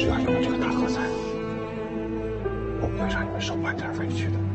只要有了这个大喝彩，我不会让你们受半点委屈的。